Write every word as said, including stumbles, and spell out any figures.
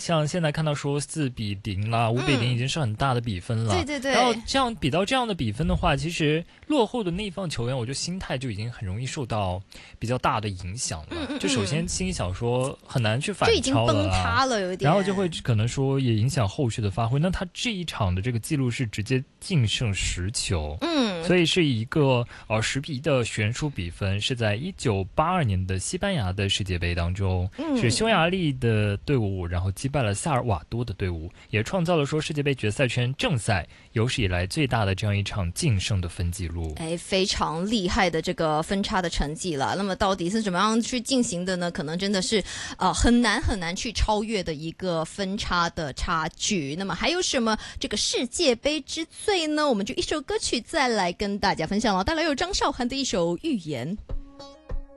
像现在看到说四比零啦，五比零已经是很大的比分了。 对对对。 然后这样比到这样的比分的话，其实落后的那一方球员，我觉得心态就已经很容易受到比较大的影响了。 嗯嗯嗯， 就首先心想说很难去反超了， 就已经崩塌了有点， 然后就会可能说也影响后续的发挥。那他这一场的这个记录是直接净胜十球， 嗯， 所以是一个呃十比一的悬殊比分，是在一九八二年的西班牙的世界杯当中， 嗯、 是匈牙利的队伍，然后击败了萨尔瓦多的队伍，也创造了说世界杯决赛圈正赛有史以来最大的这样一场净胜的分纪录。 哎，非常厉害的这个分差的成绩了。那么到底是怎么样去进行的呢？可能真的是呃很难很难去超越的一个分差的差距。那么还有什么这个世界杯之最呢？我们就一首歌曲再来跟大家分享了，带来有张韶涵的一首《预言》。